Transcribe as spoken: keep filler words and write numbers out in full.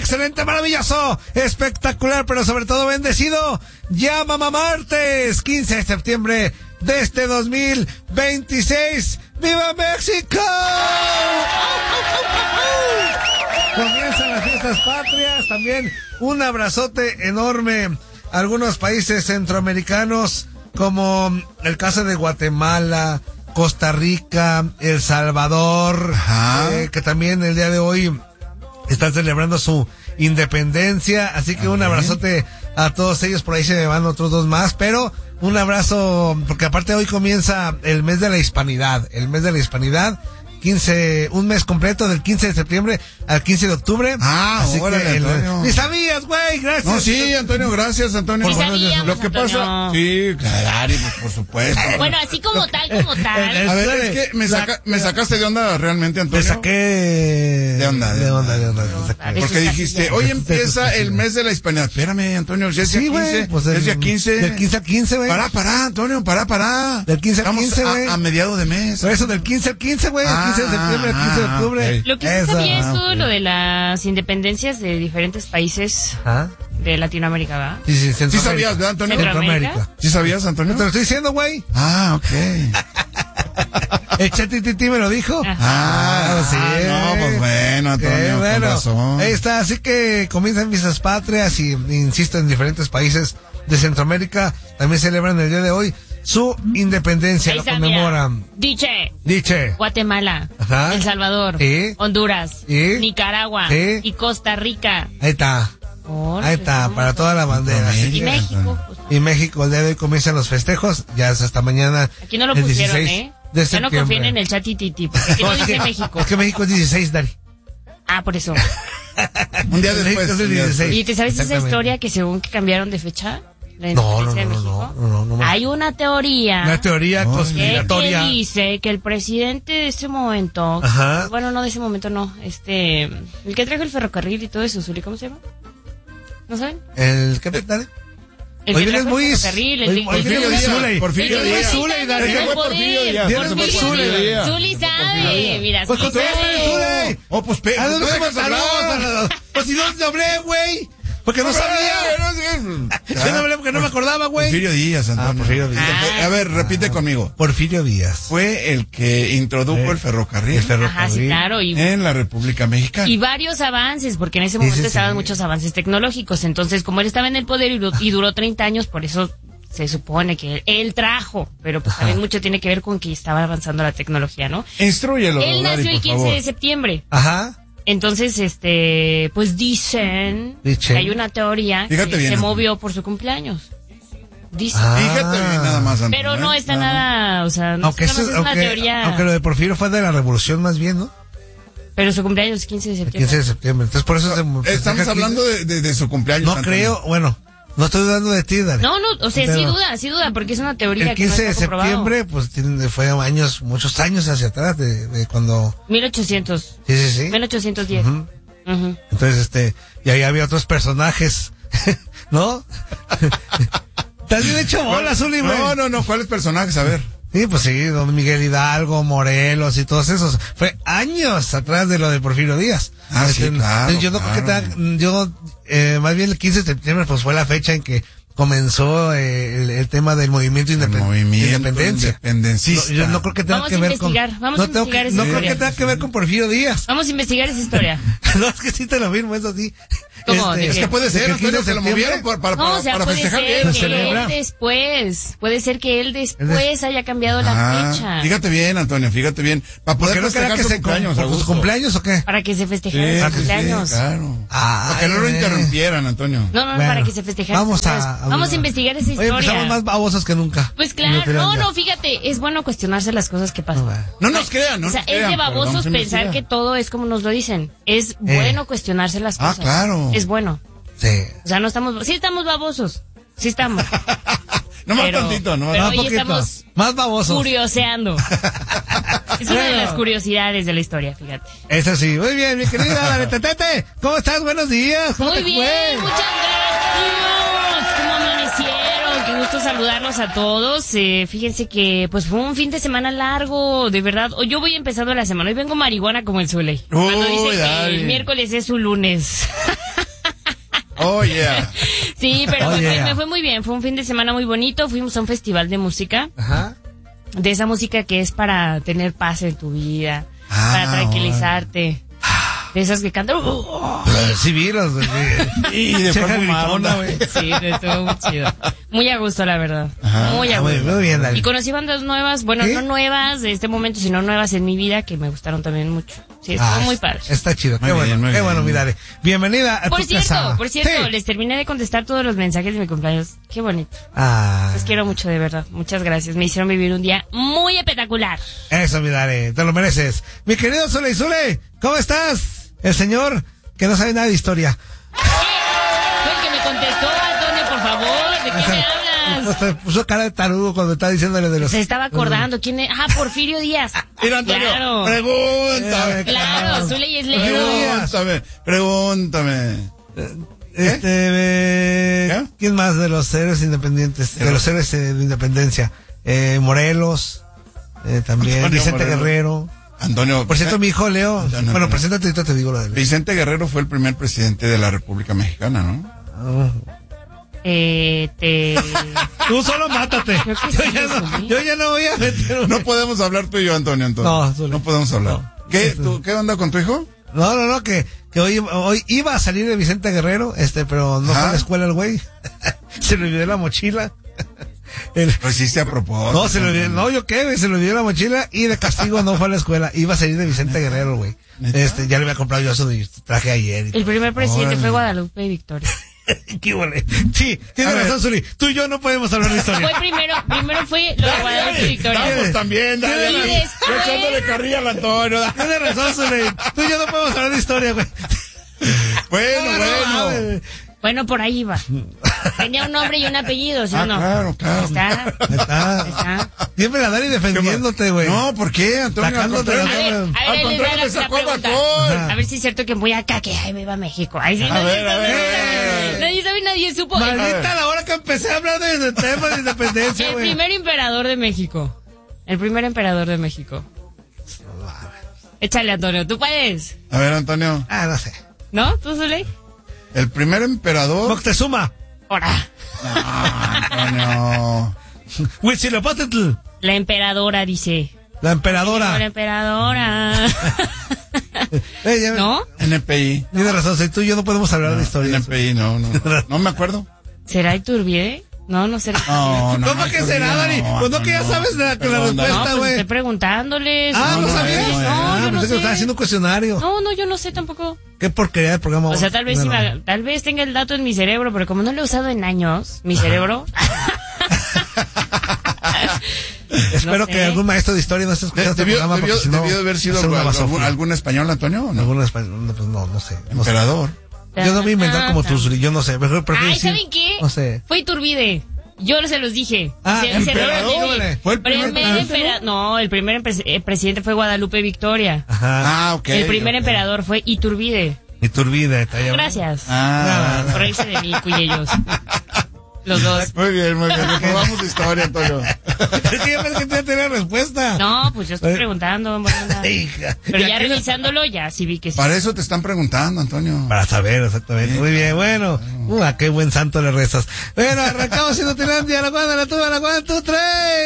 excelente, maravilloso, espectacular, pero sobre todo bendecido. Ya mamá martes, quince de septiembre de este dos mil veintiséis. ¡Viva México! Comienzan las fiestas patrias, también un abrazote enorme a algunos países centroamericanos, como el caso de Guatemala, Costa Rica, El Salvador, eh, que también el día de hoy están celebrando su independencia, así que un abrazote a todos ellos. Por ahí se me van otros dos más, pero un abrazo, porque aparte hoy comienza el mes de la hispanidad, el mes de la hispanidad, quince, un mes completo del quince de septiembre al quince de octubre. Ah, así órale, que el, Antonio. ni sabías, güey, gracias. No, sí, Antonio, gracias, Antonio. Sí sabíamos, Lo que Antonio. pasa, sí, claro, pues, por supuesto. Bueno, así como tal, como tal. A ver, es que me, saca, me sacaste de onda realmente, Antonio. Te saqué de onda, de, de onda, onda, de onda. de onda. Te saqué. Porque dijiste, hoy empieza el mes de la hispanidad. Espérame, Antonio, ya es día Sí, quince. güey, pues es día quince. Del quince al quince, güey. Pará, pará, Antonio, pará, pará. Del quince al quince, güey. A, a mediados de mes. Por eso del quince al quince, güey, del quince de septiembre al quince de octubre. Okay. Lo que sí Eso. sabía es Ah, todo ok. lo de las independencias de diferentes países ¿Ah? de Latinoamérica, ¿va? Sí, sí, Sí Centroamérica. sabías, ¿verdad, Antonio? Centroamérica. Centroamérica. ¿Sí sabías, Antonio? Te lo estoy diciendo, güey. Ah, ok. El Chatititi me lo dijo. Ajá. Ah, sí. No, pues bueno, Antonio, Qué con bueno. razón. Ahí está, así que comienzan fiestas patrias y, insisto, en diferentes países de Centroamérica también celebran el día de hoy su independencia, Ahí lo está, mira. conmemoran. Diche, Diche. Guatemala, Ajá. El Salvador, Sí. Honduras, Sí. Nicaragua Sí. y Costa Rica. Ahí está. Órale, Ahí está, somos para toda la bandera. Centroamérica. Así Y que- México. Pues, Y México, el día de hoy comienzan los festejos, ya es hasta mañana. aquí no lo el pusieron, dieciséis ¿eh? de Ya no septiembre. confíen en el chatititi, porque aquí no es, dice que, México. es que México es dieciséis, Dari. Ah, por eso. Un día México después. es el un día dieciséis. ¿Y te sabes esa Exactamente. historia que según que cambiaron de fecha? La No, no, independencia no, de no, México. no, no, no me- Hay una teoría. Una teoría No, que, conspiratoria. que dice que el presidente de ese momento, Ajá. bueno, no de ese momento, no, este, el que trajo el ferrocarril y todo eso, Zuli, ¿cómo se llama? ¿No saben? El ¿qué Dari? El Hoy que vienes trajo muy- el ferrocarril, el, hoy- el, hoy el que vienes trajo- muy Zuley. Porfirio el que Díaz. trajo Zuley, el Dari. poder. Ese fue Porfirio Díaz. Ese fue Porfirio Zuley. Díaz. Zuli sabe, mira, Pues Zuli contéstale, sabe. Zuley. Oh, pues, pe- ¿A dónde ¿no se dejas hablar? hablar? Pues si no te hablé, güey. Porque no sabía. Yo no hablé porque no me acordaba, güey. Porfirio Díaz, Antonio. Ah, Porfirio Díaz. Ah. A ver, repite conmigo. Porfirio Díaz. Fue el que introdujo Eh, el ferrocarril el ferrocarril. Ajá, sí, claro, y en la República Mexicana. Y varios avances, porque en ese Sí, momento sí, sí. estaban muchos avances tecnológicos. Entonces, como él estaba en el poder y, du- y duró treinta años, por eso se supone que él trajo. Pero pues también mucho tiene que ver con que estaba avanzando la tecnología, ¿no? Instrúyelo, Él Dari, nació el por quince favor. de septiembre. Ajá. Entonces, este, pues dicen Dicen. que hay una teoría Fíjate que bien, se Antonio. movió por su cumpleaños. Dicen. Ah. Fíjate bien nada más, Antonio, Pero no ¿eh? está nada, o sea, no Aunque, nada más eso- es una aunque, teoría. aunque lo de Porfirio fue de la revolución más bien, ¿no? Pero su cumpleaños es quince de El septiembre. quince de septiembre. Entonces por eso se festeja Estamos aquí. hablando de, de, de su cumpleaños. No Antonio. creo, bueno, no estoy dudando de ti, Dari. No, no, o sea, sí Pero duda, sí duda, porque es una teoría el que no quince de está comprobado. septiembre, pues tiene- fue años, muchos años hacia atrás de, de cuando... mil ochocientos. Sí, sí, sí. mil ochocientos diez. Ujú. Ujú. Entonces, este, y ahí había otros personajes, ¿no? Te has bien hecho bola, Zuli, güey. No, no, no, ¿cuáles personajes? A ver. Sí, pues sí, don Miguel Hidalgo, Morelos y todos esos. Fue años atrás de lo de Porfirio Díaz. Ah, sí, claro, Yo no creo que claro. tenga- yo, eh, más bien el quince de septiembre, pues fue la fecha en que comenzó eh, el, el tema del movimiento El independ- movimiento de independencia. independencista. No, yo no creo que tenga Vamos que a ver con... investigar, vamos no a tengo investigar que- esa No creo que historia. tenga que ver con Porfirio Díaz. Vamos a investigar esa historia. No, es que sí te lo mismo, eso sí. ¿Cómo? ¿De Es qué? que puede ser, el quince de Antonio, que lo septiembre- movieron por- para, No, para, o sea, para puede festejar ser bien. que Se celebra. él después, puede ser que él después haya cambiado la Ah, fecha. fíjate bien, Antonio, fíjate bien. Para ¿Por poder qué no será festejar que su se cumpleaños, por a sus gusto. cumpleaños o qué? Para que se festejara Sí, su sí, sí, cumpleaños. claro. Ay, Para que no lo güey. interrumpieran, Antonio. No, no, no, Bueno, para que se festejara. Vamos su a, cumpleaños. Vamos a investigar esa Oye, historia. empezamos más babosos que nunca. Pues claro, No te no, digas. no, fíjate, es bueno cuestionarse las cosas que pasan. No, va. No nos crean, no O sea, nos es crean, de pero vamos babosos a pensar investigar. que todo es como nos lo dicen. Es Eh. bueno cuestionarse las Ah, cosas. claro. Es bueno. Sí. O sea, no estamos, sí estamos babosos. Sí estamos. No más Pero- tantito, no pero más hoy Más poquito. estamos Más babosos. curioseando. Es una de Bueno. las curiosidades de la historia, fíjate. Eso sí. Muy bien, mi querida Dale Tetete. ¿Cómo estás? Buenos días. ¿Cómo Muy te bien, fue? muchas gracias. ¿Cómo amanecieron? Qué gusto saludarlos a todos. Eh, fíjense que pues fue un fin de semana largo, de verdad. Hoy yo voy empezando la semana. Hoy vengo marihuana como el Zuley. Cuando Uy, dice que dale. el miércoles es su lunes. Oh, yeah. Sí, pero Oh, me, fue, yeah. me fue muy bien. Fue un fin de semana muy bonito. Fuimos a un festival de música. Ajá. De esa música que es para tener paz en tu vida. Ah, para tranquilizarte. De esas que cantan. Sí, vi los. Y después Checa fumaron, gripona, ¿no? güey. Sí, estuvo muy chido. Muy a gusto, la verdad. Ajá. Muy a Ah, muy, gusto. muy bien, Dani. Y conocí bandas nuevas, bueno, ¿Sí? no nuevas de este momento, sino nuevas en mi vida que me gustaron también mucho. Sí, estuvo Ah, muy padre. Está chido. Muy Qué bien, bueno, muy qué bien. bueno, mi Dani. Bienvenida a Por tu cierto, casa. por cierto, Sí. les terminé de contestar todos los mensajes de mi cumpleaños. Qué bonito. Ah, Los quiero mucho, de verdad. Muchas gracias. Me hicieron vivir un día muy espectacular. eso, mi Dani. Te lo mereces. Mi querido Zule y Zule, ¿cómo estás? El señor que no sabe nada de historia. Fue el que me contestó, Antonio, por favor. ¿De qué me hablas? Pues te puso cara de tarugo cuando estaba diciéndole de los... Se estaba acordando. ¿Quién es? Ah, Porfirio Díaz. Mira, Antonio, Claro. pregúntame. Claro, Zule es lejos. Pregúntame, pregúntame. Este, eh, ¿Qué? ¿quién más de los héroes independientes? De los héroes eh, de independencia. Eh, Morelos, eh, también Antonio Vicente Morelos. Guerrero. Antonio. Por cierto, mi hijo Leo. No, no, bueno, no. preséntate y ahorita te digo lo de él. Vicente Guerrero fue el primer presidente de la República Mexicana, ¿no? Oh. Eh, te... Tú solo mátate. Creo que Yo sí, ya, no, Zule. yo ya no voy a meter. No podemos hablar tú y yo, Antonio, entonces. No, Zule. No podemos hablar. No. ¿Qué, tú, ¿Qué onda con tu hijo? No, no, no, que, que hoy, hoy iba a salir de Vicente Guerrero, este, pero no Ajá. fue a la escuela el güey. Se le olvidó la mochila. El- Lo hiciste a propósito. no, se le olvidó, no, yo qué, güey, se le olvidó la mochila y de castigo no fue a la escuela. Iba a salir de Vicente Guerrero, güey. ¿Neta? Este, ya le había comprado yo su traje ayer. Y El primer presidente Órale. fue Guadalupe y Victoria. ¿Qué huele? Sí, tiene A ver. razón, Zuli. Tú y yo no podemos hablar de historia. Fue primero, primero fue lo de Guadalupe y Victoria. Vamos también, dale. Y dale. después- Yo echándole carrilla al Antonio. dale. Tiene razón, Zuli. Tú y yo no podemos hablar de historia, güey. Bueno, No, no, bueno. mames. Bueno, por ahí iba. Tenía un nombre y un apellido, ¿sí Ah, o no? claro, claro. Ahí está. Ahí está. Ahí está. Siempre la Dani defendiéndote, güey. No, ¿por qué, Antonio? Al Sacándote contrario, la A ver, Al a ver, al ahí les va contrario, la, le sacó la pregunta. bajón. Ajá. A ver si es cierto que voy acá, que ay, viva México. Ahí sí, A nadie ver, a sabe, ver, nadie a ver. sabe. Nadie sabe, nadie supo. El, Maldita la hora que empecé a hablar de, de temas de independencia, el güey. primer emperador de México. El primer emperador de México. Échale, Antonio, tú puedes. A ver, Antonio. Ah, no sé. ¿No? ¿Tú, Zule? El primer emperador. Moctezuma. Ahora. Antonio. Huitzilopochtli. La emperadora dice. La emperadora. La emperadora. Eh, ya- ¿No? N P I. Tiene razón, si tú y yo no podemos hablar de historia. N P I, no, no. No me acuerdo. ¿Será Iturbide? No, no será. No, no. ¿Cómo que será, Dani? Pues no que ya sabes la- que la Perdón, Dani. No, respuesta, pues güey. estoy preguntándoles. Ah, No, ¿no no, sabías? no, No, ah, yo no pensé que sé. estaba haciendo un cuestionario. No, no, yo no sé tampoco. Qué porquería de programa. O sea, tal vez sí Bueno. me- tal vez tenga el dato en mi cerebro, pero como no lo he usado en años, mi cerebro. Espero no sé. que algún maestro de historia no esté escuchando este Debió, programa debió, porque si no, debió de haber sido va a ser una algún, basofia. algún español, Antonio, ¿o no? Algún español, no, pues no, no sé. No sé. Emperador. Yo no voy a inventar como tú, Zuli, yo no sé. Mejor prefiero Ay, decir- ¿saben qué? No sé. Fue Iturbide. Yo se los dije. Ah, Se- se emperador, lo dije. órale. Fue el primer presidente, empera- No, el primer empre- eh, presidente fue Guadalupe Victoria. Ajá. Ah, ok. el primer ok. emperador fue Iturbide. Y Turbide. está ya- Gracias. Ah, Por reírse de mí, cuyellos. Los dos. muy bien, muy bien. Reprobamos historia, Antonio. Es que yo pensé que tú ya tenías respuesta. No, pues yo estoy preguntando. buena onda. Hija. Pero ¿Y ya a quién le- revisándolo, ya sí vi que sí. Para eso te están preguntando, Antonio. Para saber, exactamente. Muy bien, bueno. Uh, a qué buen santo le rezas. Bueno, arrancamos siendo Tilandia, la cuadra, la tuba, la cuadra, tú, tres.